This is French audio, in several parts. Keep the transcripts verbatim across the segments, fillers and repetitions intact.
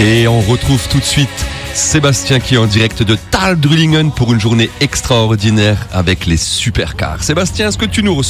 Et on retrouve tout de suite Sébastien qui est en direct de Thaltdrullingen pour une journée extraordinaire avec les supercars. Sébastien, est-ce que tu nous reçois ?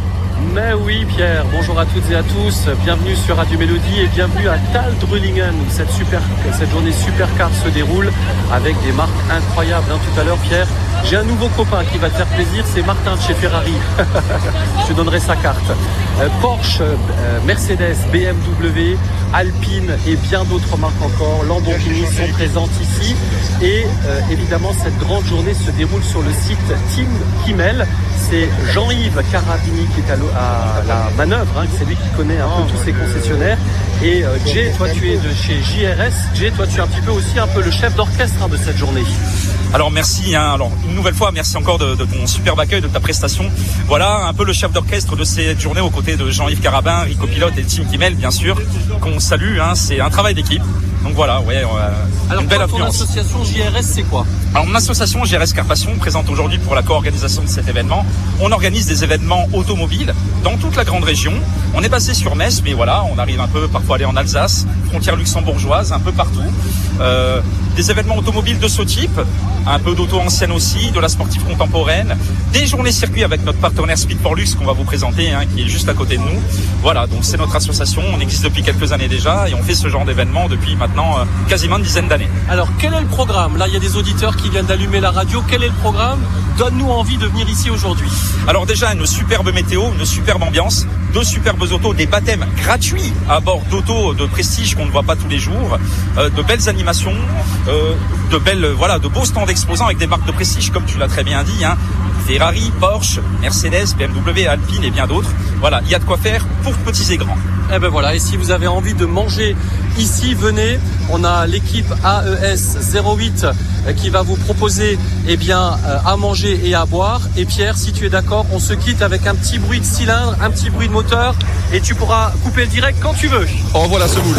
Mais oui Pierre, bonjour à toutes et à tous, bienvenue sur Radio Mélodie et bienvenue à Thaltdrullingen où cette, super, cette journée supercar se déroule avec des marques incroyables. Hein, tout à l'heure Pierre, j'ai un nouveau copain qui va te faire plaisir, c'est Martin de chez Ferrari. Je te donnerai sa carte. Euh, Porsche, euh, Mercedes, B M W, Alpine et bien d'autres marques encore, Lamborghini sont présentes ici. Et euh, évidemment cette grande journée se déroule sur le site Team Kimmel. C'est Jean-Yves Carabini qui est à, à la manœuvre, hein, c'est lui qui connaît un peu tous ces concessionnaires. Et euh, Jay, toi tu es de chez J R S. Jay, toi tu es un petit peu aussi un peu le chef d'orchestre hein, de cette journée. Alors merci, hein, alors une nouvelle fois merci encore de, de ton superbe accueil, de ta prestation. Voilà un peu le chef d'orchestre de cette journée aux côtés de Jean-Yves Carabin, Rico Pilote et le Team Kimmel bien sûr, qu'on salue, hein, c'est un travail d'équipe. Donc voilà, ouais, euh, alors une belle toi, ton influence. association J R S c'est quoi ? Alors mon association J R S Car Passion présente aujourd'hui pour la co-organisation de cet événement. On organise des événements automobiles dans toute la grande région. On est basé sur Metz, mais voilà, on arrive un peu parfois à aller en Alsace, frontière luxembourgeoise, un peu partout. Euh, des événements automobiles de ce type, un peu d'auto ancienne aussi, de la sportive contemporaine, des journées circuits avec notre partenaire Speed for Lux qu'on va vous présenter, hein, qui est juste à côté de nous. Voilà, donc c'est notre association, on existe depuis quelques années déjà et on fait ce genre d'événements depuis maintenant euh, quasiment une dizaine d'années. Alors quel est le programme ? Là il y a des auditeurs qui viennent d'allumer la radio, quel est le programme ? Donne-nous envie de venir ici aujourd'hui. Alors déjà une superbe météo, une superbe ambiance, deux superbes autos, des baptêmes gratuits à bord d'autos de prestige qu'on ne voit pas tous les jours, euh, de belles animations, euh, de belles, voilà, de beaux stands d'exposants avec des marques de prestige comme tu l'as très bien dit, hein. Ferrari, Porsche, Mercedes, B M W, Alpine et bien d'autres. Voilà, il y a de quoi faire pour petits et grands. Eh ben voilà, et si vous avez envie de manger ici, venez. On a l'équipe A E S zéro huit qui va vous proposer eh bien, à manger et à boire. Et Pierre, si tu es d'accord, on se quitte avec un petit bruit de cylindre, un petit bruit de moteur et tu pourras couper le direct quand tu veux. Oh voilà ce moule.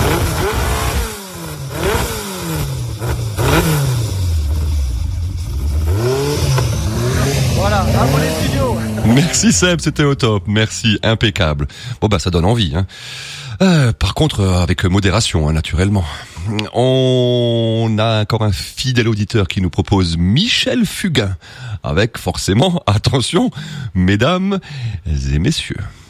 Voilà, bravo les studios. Merci Seb, c'était au top, merci, impeccable. Bon bah ça donne envie, hein. Euh, par contre, euh, avec modération, hein, naturellement. On a encore un fidèle auditeur qui nous propose Michel Fugain, avec forcément, attention, mesdames et messieurs.